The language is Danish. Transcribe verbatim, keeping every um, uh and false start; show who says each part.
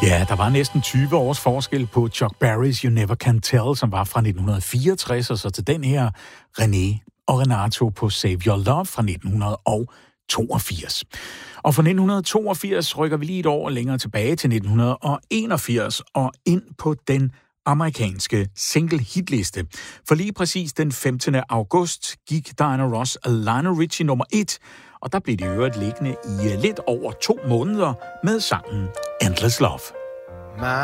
Speaker 1: Ja, der var næsten tyve års forskel på Chuck Berrys You Never Can Tell, som var fra nitten fireogtres, og så til den her René og Renato på Save Your Love fra nitten toogfirs. Og fra nitten toogfirs rykker vi lige et år længere tilbage til nitten enogfirs og ind på den amerikanske single-hitliste. For lige præcis den femtende august gik Diana Ross og Lionel Richie nummer et, og der blev de øvrigt liggende i lidt over to måneder med sangen Endless Love.